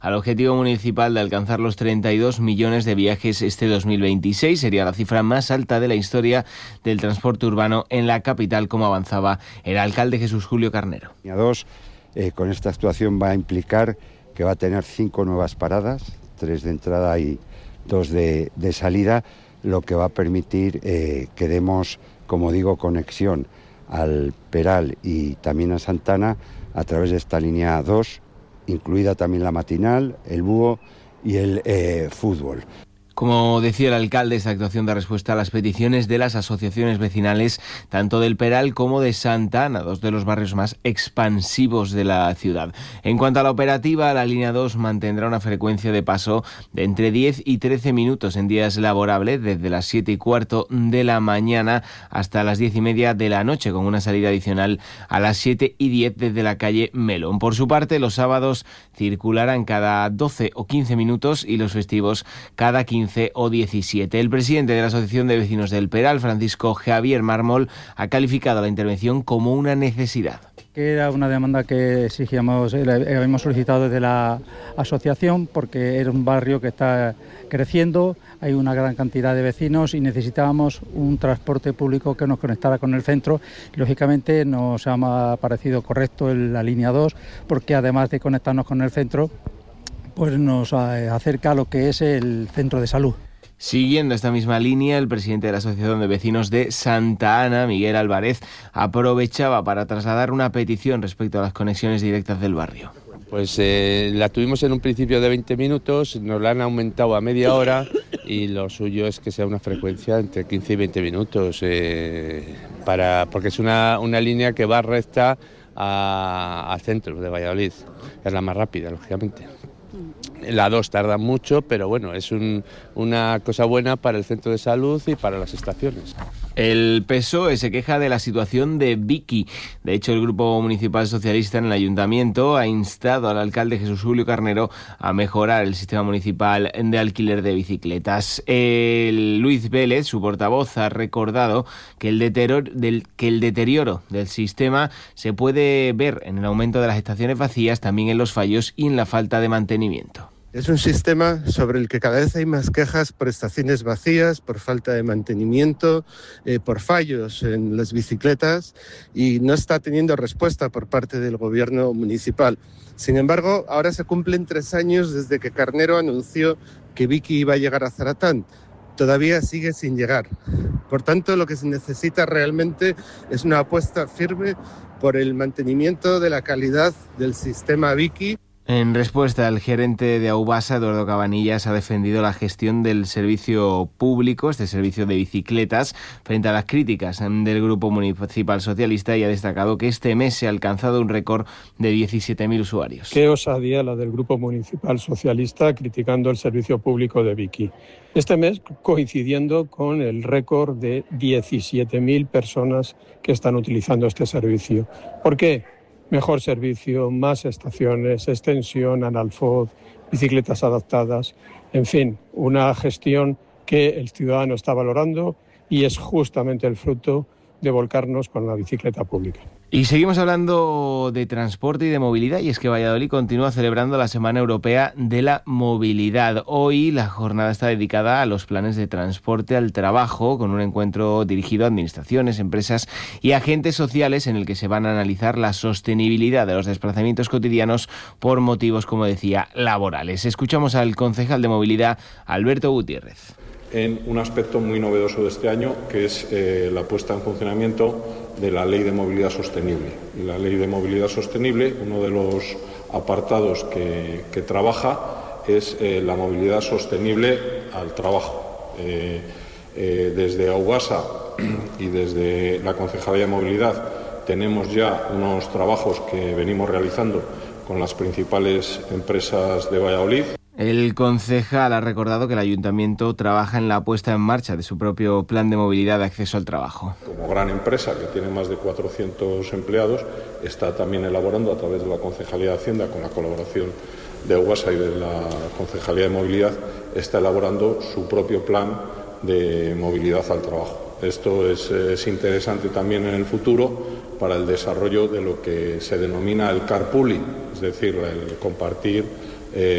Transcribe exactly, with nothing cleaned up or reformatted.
al objetivo municipal de alcanzar los treinta y dos millones de viajes este dos mil veintiséis. Sería la cifra más alta de la historia del transporte urbano en la capital, como avanzaba el alcalde Jesús Julio Carnero. Línea dos, eh, con esta actuación va a implicar que va a tener cinco nuevas paradas, tres de entrada y dos de, de salida, lo que va a permitir eh, que demos, como digo, conexión al Peral y también a Santana a través de esta línea dos, incluida también la matinal, el búho y el eh, fútbol. Como decía el alcalde, esta actuación da respuesta a las peticiones de las asociaciones vecinales, tanto del Peral como de Santa Ana, dos de los barrios más expansivos de la ciudad. En cuanto a la operativa, la línea dos mantendrá una frecuencia de paso de entre diez y trece minutos en días laborables, desde las siete y cuarto de la mañana hasta las diez y media de la noche, con una salida adicional a las siete y diez desde la calle Melón. Por su parte, los sábados circularán cada doce o quince minutos y los festivos cada quince o diecisiete. El presidente de la Asociación de Vecinos del Peral, Francisco Javier Mármol, ha calificado la intervención como una necesidad. Que era una demanda que exigíamos, habíamos solicitado desde la asociación, porque era un barrio que está creciendo, hay una gran cantidad de vecinos y necesitábamos un transporte público que nos conectara con el centro. Lógicamente nos ha parecido correcto la línea dos, porque además de conectarnos con el centro, pues nos acerca a lo que es el centro de salud. Siguiendo esta misma línea, el presidente de la Asociación de Vecinos de Santa Ana, Miguel Álvarez, aprovechaba para trasladar una petición respecto a las conexiones directas del barrio. Pues eh, la tuvimos en un principio de veinte minutos, nos la han aumentado a media hora y lo suyo es que sea una frecuencia entre quince y veinte minutos, eh, para, porque es una, una línea que va recta a, al centro de Valladolid, es la más rápida, lógicamente. La dos tarda mucho, pero bueno, es un, una cosa buena para el centro de salud y para las estaciones. El P S O E se queja de la situación de Vicky. De hecho, el Grupo Municipal Socialista en el Ayuntamiento ha instado al alcalde Jesús Julio Carnero a mejorar el sistema municipal de alquiler de bicicletas. El Luis Vélez, su portavoz, ha recordado que el deterioro del, que el deterioro del sistema se puede ver en el aumento de las estaciones vacías, también en los fallos y en la falta de mantenimiento. Es un sistema sobre el que cada vez hay más quejas por estaciones vacías, por falta de mantenimiento, eh, por fallos en las bicicletas y no está teniendo respuesta por parte del gobierno municipal. Sin embargo, ahora se cumplen tres años desde que Carnero anunció que Vicky iba a llegar a Zaratán. Todavía sigue sin llegar. Por tanto, lo que se necesita realmente es una apuesta firme por el mantenimiento de la calidad del sistema Vicky. En respuesta, el gerente de Aubasa, Eduardo Cabanillas, ha defendido la gestión del servicio público, este servicio de bicicletas, frente a las críticas del Grupo Municipal Socialista, y ha destacado que este mes se ha alcanzado un récord de diecisiete mil usuarios. Qué osadía la del Grupo Municipal Socialista criticando el servicio público de Vicky. Este mes coincidiendo con el récord de diecisiete mil personas que están utilizando este servicio. ¿Por qué? Mejor servicio, más estaciones, extensión, analfod, bicicletas adaptadas, en fin, una gestión que el ciudadano está valorando y es justamente el fruto de volcarnos con la bicicleta pública. Y seguimos hablando de transporte y de movilidad, y es que Valladolid continúa celebrando la Semana Europea de la Movilidad. Hoy la jornada está dedicada a los planes de transporte al trabajo, con un encuentro dirigido a administraciones, empresas y agentes sociales en el que se van a analizar la sostenibilidad de los desplazamientos cotidianos por motivos, como decía, laborales. Escuchamos al concejal de Movilidad, Alberto Gutiérrez. En un aspecto muy novedoso de este año, que es eh, la puesta en funcionamiento de la Ley de Movilidad Sostenible. Y la Ley de Movilidad Sostenible, uno de los apartados que, que trabaja es eh, la movilidad sostenible al trabajo. Eh, eh, desde Aubasa y desde la Concejalía de Movilidad tenemos ya unos trabajos que venimos realizando con las principales empresas de Valladolid. El concejal ha recordado que el Ayuntamiento trabaja en la puesta en marcha de su propio plan de movilidad de acceso al trabajo. Como gran empresa que tiene más de cuatrocientos empleados, está también elaborando a través de la Concejalía de Hacienda, con la colaboración de Aubasa y de la Concejalía de Movilidad, está elaborando su propio plan de movilidad al trabajo. Esto es, es interesante también en el futuro para el desarrollo de lo que se denomina el carpooling, es decir, el compartir eh,